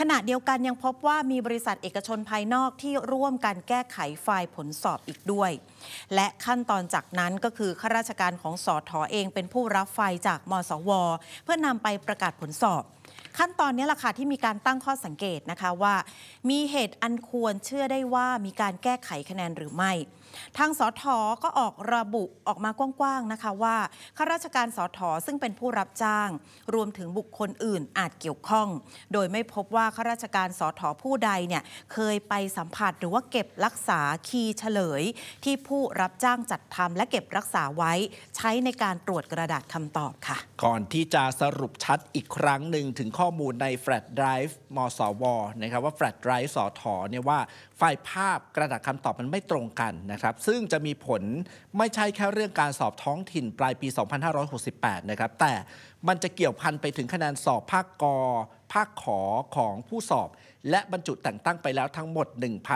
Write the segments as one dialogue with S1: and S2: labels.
S1: ขณะเดียวกันยังพบว่ามีบริษัทเอกชนภายนอกที่ร่วมกันแก้ไขไฟล์ผลสอบอีกด้วยและขั้นตอนจากนั้นก็คือข้าราชการของสท.เองเป็นผู้รับไฟล์จากมสว.เพื่อนำไปประกาศผลสอบขั้นตอนนี้แหละค่ะที่มีการตั้งข้อสังเกตนะคะว่ามีเหตุอันควรเชื่อได้ว่ามีการแก้ไขคะแนนหรือไม่ทางสท.ก็ระบุออกมากว้างๆนะคะว่าข้าราชการสท.ซึ่งเป็นผู้รับจ้างรวมถึงบุคคลอื่นอาจเกี่ยวข้องโดยไม่พบว่าข้าราชการสท.ผู้ใดเนี่ยเคยไปสัมผัสหรือว่าเก็บรักษาคีย์เฉลยที่ผู้รับจ้างจัดทำและเก็บรักษาไว้ใช้ในการตรวจกระดาษคำตอบค่ะ
S2: ก่อนที่จะสรุปชัดอีกครั้งหนึ่งถึงข้อมูลในแฟลชไดรฟ์มสว.นะครับว่าแฟลชไดรฟ์สท.เนี่ยว่าไฟล์ภาพกระดาษคำตอบมันไม่ตรงกันนะครับซึ่งจะมีผลไม่ใช่แค่เรื่องการสอบท้องถิ่นปลายปี 2568 นะครับแต่มันจะเกี่ยวพันไปถึงคะแนนสอบภาคก.ภาคขอของผู้สอบและบรรจุแต่งตั้งไปแล้วทั้งหมด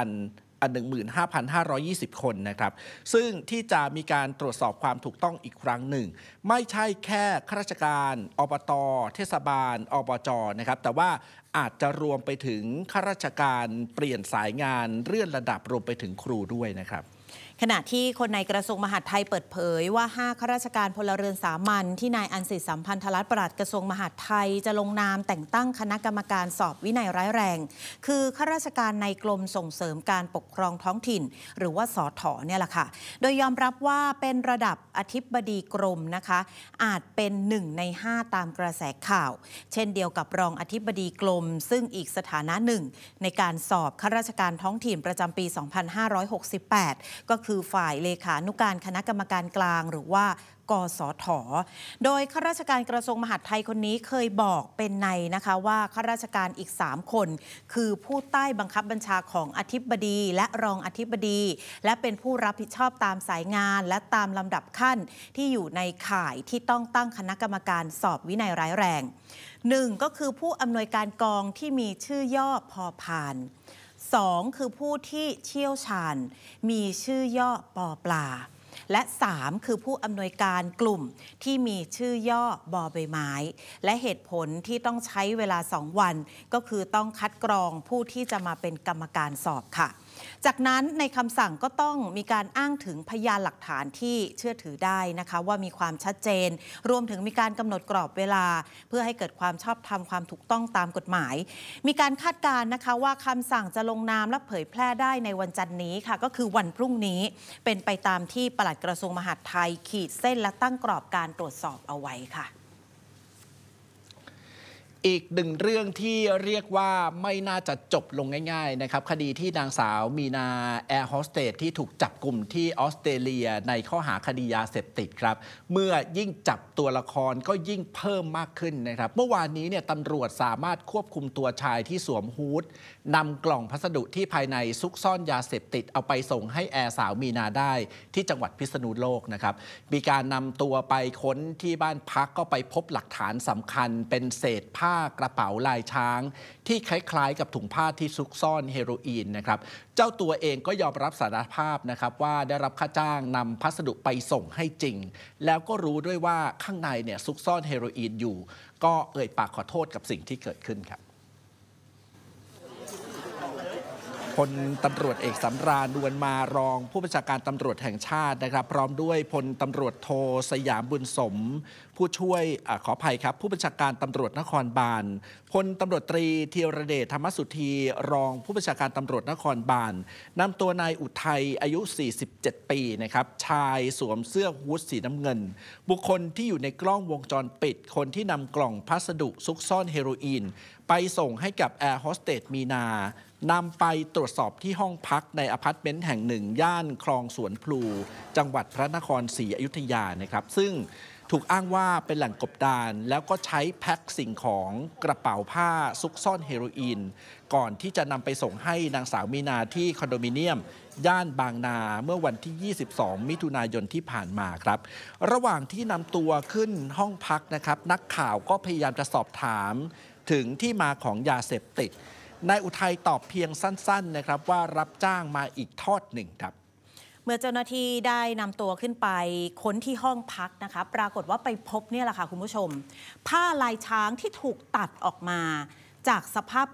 S2: 15,520 คนนะครับซึ่งที่จะมีการตรวจสอบความถูกต้องอีกครั้งหนึ่งไม่ใช่แค่ข้าราชการอบต.เทศบาลอบจ.นะครับแต่ว่าอาจจะรวมไปถึงข้าราชการเปลี่ยนสายงานเลื่อนระดับรวมไปถึงครูด้วยนะครับ
S1: ขณะที่คนในกระทรวงมหาดไทยเปิดเผยว่า5ข้าราชการพลเรือนสามัญที่นายอันสิทธิ์สัมพันธรัตน์ปลัดกระทรวงมหาดไทยจะลงนามแต่งตั้งคณะกรรมการสอบวินัยร้ายแรงคือข้าราชการในกรมส่งเสริมการปกครองท้องถิ่นหรือว่าสท.เนี่ยแหละค่ะโดยยอมรับว่าเป็นระดับอธิบดีกรมนะคะอาจเป็น1 ใน 5ตามกระแสข่าวเช่นเดียวกับรองอธิบดีกรมซึ่งอีกสถานะหนึ่งในการสอบข้าราชการท้องถิ่นประจำปี 2568 ก็คือฝ่ายเลขานุการคณะกรรมการกลางหรือว่ากสท.โดยข้าราชการกระทรวงมหาดไทยคนนี้เคยบอกเป็นในนะคะว่าข้าราชการอีก3คนคือผู้ใต้บังคับบัญชาของอธิบดีและรองอธิบดีและเป็นผู้รับผิดชอบตามสายงานและตามลำดับขั้นที่อยู่ในข่ายที่ต้องตั้งคณะกรรมการสอบวินัยร้ายแรง1ก็คือผู้อำนวยการกองที่มีชื่อย่อพอพาน2คือผู้ที่เชี่ยวชาญมีชื่อย่อปอปลาและ3คือผู้อำนวยการกลุ่มที่มีชื่อย่อบอใบไม้และเหตุผลที่ต้องใช้เวลา2 วันก็คือต้องคัดกรองผู้ที่จะมาเป็นกรรมการสอบค่ะจากนั้นในคำสั่งก็ต้องมีการอ้างถึงพยานหลักฐานที่เชื่อถือได้นะคะว่ามีความชัดเจนรวมถึงมีการกำหนดกรอบเวลาเพื่อให้เกิดความชอบธรรมความถูกต้องตามกฎหมายมีการคาดการณ์นะคะว่าคำสั่งจะลงนามและเผยแพร่ได้ในวันจันทร์นี้ค่ะก็คือวันพรุ่งนี้เป็นไปตามที่ปลัดกระทรวงมหาดไทยขีดเส้นและตั้งกรอบการตรวจสอบเอาไว้ค่ะ
S2: อีกหนึ่งเรื่องที่เรียกว่าไม่น่าจะจบลงง่ายๆนะครับคดีที่นางสาวมีนาแอร์โฮสเตสที่ถูกจับกลุ่มที่ออสเตรเลียในข้อหาคดียาเสพติดครับเมื่อยิ่งจับตัวละครก็ยิ่งเพิ่มมากขึ้นนะครับเมื่อวานนี้เนี่ยตำรวจสามารถควบคุมตัวชายที่สวมฮู้ดนำกล่องพัสดุที่ภายในซุกซ่อนยาเสพติดเอาไปส่งให้แอร์สาวมีนาได้ที่จังหวัดพิษณุโลกนะครับมีการนำตัวไปค้นที่บ้านพักก็ไปพบหลักฐานสำคัญเป็นเศษผ้ากระเป๋าลายช้างที่คล้ายๆกับถุงผ้าที่ซุกซ่อนเฮโรอีนนะครับเจ้าตัวเองก็ยอมรับสารภาพนะครับว่าได้รับค่าจ้างนำพัสดุไปส่งให้จริงแล้วก็รู้ด้วยว่าข้างในเนี่ยซุกซ่อนเฮโรอีนอยู่ก็เอ่ยปากขอโทษกับสิ่งที่เกิดขึ้นครับพลตำรวจเอกสำราญ นวลมารองผู้บัญชาการตำรวจแห่งชาตินะครับพร้อมด้วยพลตำรวจโทสยามบุญสมผู้ช่วยขออภัยครับผู้บัญชาการตำรวจนครบาลพลตำรวจตรีธีรเดชธรรมสุธีรองผู้บัญชาการตำรวจนครบาลนำตัวนายอุทัยอายุ47 ปีนะครับชายสวมเสื้อฮู้ดสีน้ำเงินบุคคลที่อยู่ในกล้องวงจรปิดคนที่นำกล่องพัสดุซุกซ่อนเฮโรอีนไปส่งให้กับแอร์โฮสเตสมีนานำไปตรวจสอบที่ห้องพักในอพาร์ตเมนต์แห่งหนึ่งย่านคลองสวนพลูจังหวัดพระนครศรีอยุธยานะครับซึ่งถูกอ้างว่าเป็นแหล่งกบดานแล้วก็ใช้แพ็คสิ่งของกระเป๋าผ้าซุกซ่อนเฮโรอีนก่อนที่จะนำไปส่งให้นางสาวมีนาที่คอนโดมิเนียมย่านบางนาเมื่อวันที่ 22 มิถุนายนที่ผ่านมาครับระหว่างที่นำตัวขึ้นห้องพักนะครับนักข่าวก็พยายามจะสอบถามถึงที่มาของยาเสพติดนายอุทัยตอบเพียงสั้นๆนะครับว่ารับจ้างมาอีกทอดหนึ่งครับ
S1: เมื่อเจ้าหน้าที่ได้นำตัวขึ้นไปค้นที่ห้องพักนะคะปรากฏว่าไปพบเนี่ยแหละค่ะคุณผู้ชมผ้าลายช้างที่ถูกตัดออกมาจากสภาพ